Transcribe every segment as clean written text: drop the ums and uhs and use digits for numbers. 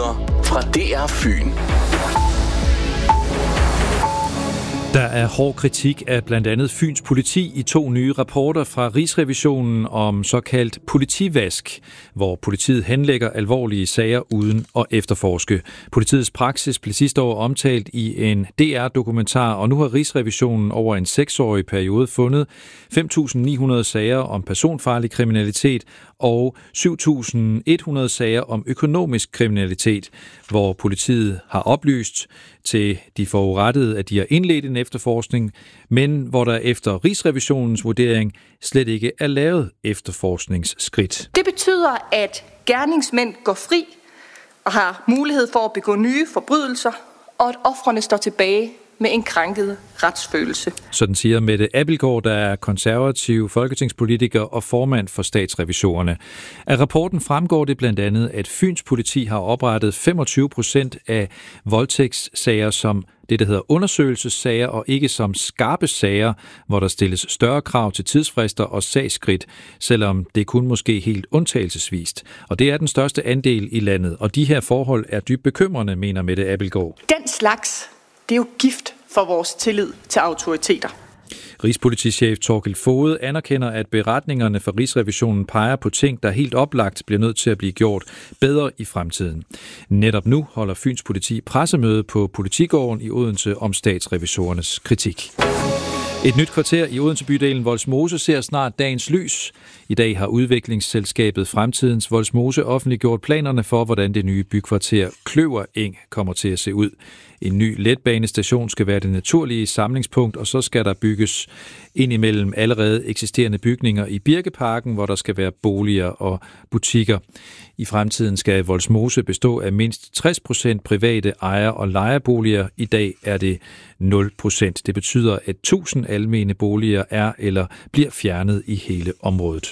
Nyheder fra DR Fyn. Der er hård kritik af blandt andet Fyns politi i 2 nye rapporter fra Rigsrevisionen om såkaldt politivask, hvor politiet henlægger alvorlige sager uden at efterforske. Politiets praksis blev sidste år omtalt i en DR-dokumentar, og nu har Rigsrevisionen over en 6-årig periode fundet 5.900 sager om personfarlig kriminalitet og 7.100 sager om økonomisk kriminalitet, hvor politiet har oplyst til de forurettede, at de har indledt en efterforskning, men hvor der efter Rigsrevisionens vurdering slet ikke er lavet efterforskningsskridt. Det betyder, at gerningsmænd går fri og har mulighed for at begå nye forbrydelser, og at ofrene står tilbage med en krænket retsfølelse. Sådan siger Mette Abildgaard, der er konservativ folketingspolitiker og formand for statsrevisorerne. Af rapporten fremgår det blandt andet, at Fyns politi har oprettet 25% af voldtægtssager som det, der hedder undersøgelsessager, og ikke som skarpe sager, hvor der stilles større krav til tidsfrister og sagsskridt, selvom det kun måske helt undtagelsesvist. Og det er den største andel i landet, og de her forhold er dybt bekymrende, mener Mette Abildgaard. Den slags, det er jo gift for vores tillid til autoriteter. Rigspolitichef Thorkild Foged anerkender, at beretningerne fra Rigsrevisionen peger på ting, der helt oplagt bliver nødt til at blive gjort bedre i fremtiden. Netop nu holder Fyns politi pressemøde på Politigården i Odense om statsrevisorernes kritik. Et nyt kvarter i Odense bydelen Vollsmose ser snart dagens lys. I dag har udviklingsselskabet Fremtidens Vollsmose offentliggjort planerne for, hvordan det nye bykvarter Kløvereng kommer til at se ud. En ny letbanestation skal være det naturlige samlingspunkt, og så skal der bygges ind imellem allerede eksisterende bygninger i Birkeparken, hvor der skal være boliger og butikker. I fremtiden skal Vollsmose bestå af mindst 60% private ejer- og lejeboliger. I dag er det 0%. Det betyder, at 1000 almene boliger er eller bliver fjernet i hele området.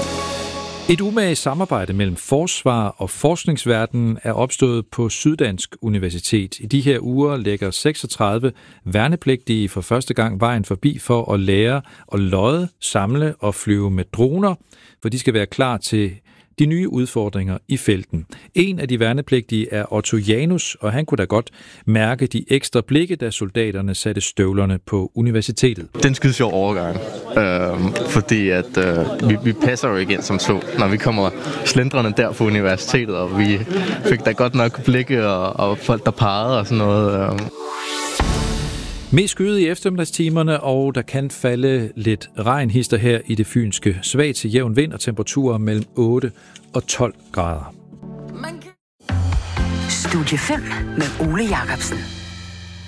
Et umage samarbejde mellem forsvar og forskningsverdenen er opstået på Syddansk Universitet. I de her uger lægger 36 værnepligtige for første gang vejen forbi for at lære at lodde, samle og flyve med droner, for de skal være klar til de nye udfordringer i felten. En af de værnepligtige er Otto Janus, og han kunne da godt mærke de ekstra blikke, da soldaterne satte støvlerne på universitetet. Det er en skide sjov overgang, fordi at vi passer jo igen som så, når vi kommer slendrende der på universitetet, og vi fik da godt nok blikke og folk, der pegede og sådan noget. Mest skyet i eftermiddagstimerne, og der kan falde lidt regnhister her i det fynske. Svag til jævn vind og temperaturer mellem 8 og 12 grader. Studie 5 med Ole Jacobsen.